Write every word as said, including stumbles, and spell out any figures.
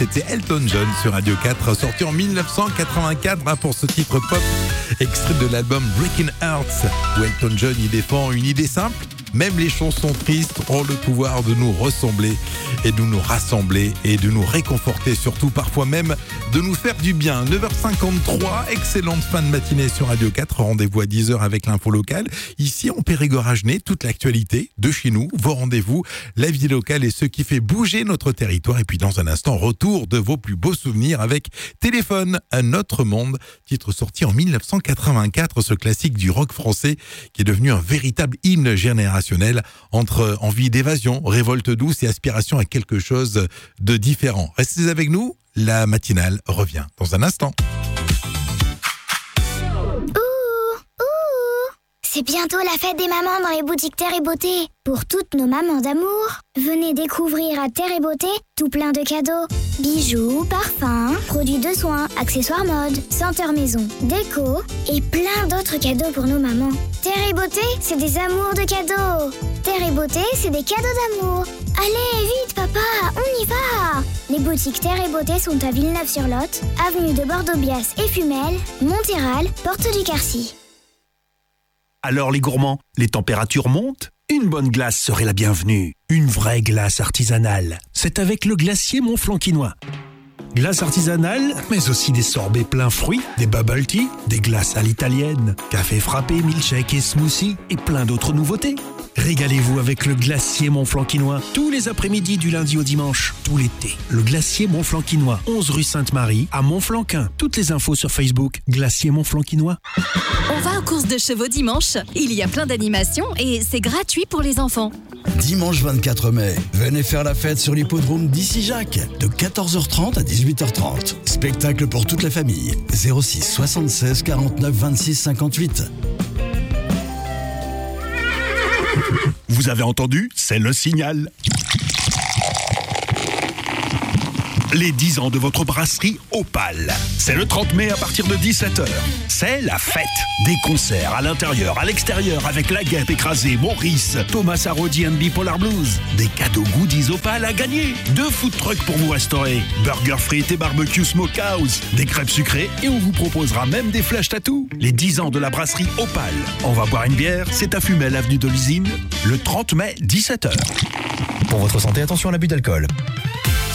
C'était Elton John sur Radio quatre, sorti en mille neuf cent quatre-vingt-quatre hein, pour ce titre pop, extrait de l'album Breaking Hearts, où Elton John y défend une idée simple. Même les chansons tristes ont le pouvoir de nous ressembler et de nous rassembler et de nous réconforter, surtout parfois même de nous faire du bien. neuf heures cinquante-trois, excellente fin de matinée sur Radio quatre, rendez-vous à dix heures avec l'info locale. Ici en Périgord-Agenais, toute l'actualité de chez nous, vos rendez-vous, la vie locale et ce qui fait bouger notre territoire. Et puis dans un instant, retour de vos plus beaux souvenirs avec Téléphone, un autre monde, titre sorti en mille neuf cent quatre-vingt-quatre, ce classique du rock français qui est devenu un véritable hymne générationnel entre envie d'évasion, révolte douce et aspiration à quelque chose de différent. Restez avec nous, la matinale revient dans un instant. C'est bientôt la fête des mamans dans les boutiques Terre et Beauté. Pour toutes nos mamans d'amour, venez découvrir à Terre et Beauté tout plein de cadeaux. Bijoux, parfums, produits de soins, accessoires mode, senteurs maison, déco et plein d'autres cadeaux pour nos mamans. Terre et Beauté, c'est des amours de cadeaux. Terre et Beauté, c'est des cadeaux d'amour. Allez, vite papa, on y va. Les boutiques Terre et Beauté sont à Villeneuve-sur-Lot, avenue de Bordeaux-Bias et Fumel, Montéral, porte du Quercy. Alors les gourmands, les températures montent ? Une bonne glace serait la bienvenue. Une vraie glace artisanale. C'est avec le glacier Montflankinois. Glace artisanale, mais aussi des sorbets pleins fruits, des bubble tea, des glaces à l'italienne, café frappé, milkshake et smoothie et plein d'autres nouveautés. Régalez-vous avec le glacier Montflankinois tous les après-midi du lundi au dimanche, tout l'été. Le glacier Montflankinois, onze rue Sainte-Marie à Montflanquin. Toutes les infos sur Facebook, glacier Montflankinois. On va aux courses de chevaux dimanche. Il y a plein d'animations et c'est gratuit pour les enfants. Dimanche vingt-quatre mai, venez faire la fête sur l'hippodrome d'Issy-Jacques de quatorze heures trente à dix-huit heures trente. Spectacle pour toute la famille. zéro six soixante-seize quarante-neuf vingt-six cinquante-huit. Vous avez entendu ? C'est le signal. Les dix ans de votre brasserie Opale. C'est le trente mai à partir de dix-sept heures. C'est la fête. Des concerts à l'intérieur, à l'extérieur avec La Guêpe écrasée, Maurice, Thomas Arodi and Bipolar Blues. Des cadeaux goodies Opale à gagner. Deux food trucks pour vous restaurer. Burger frites et barbecue smokehouse. Des crêpes sucrées et on vous proposera même des flash tattoos. Les dix ans de la brasserie Opale. On va boire une bière, c'est à Fumel, avenue de l'Usine, le trente mai, dix-sept heures. Pour votre santé, attention à l'abus d'alcool.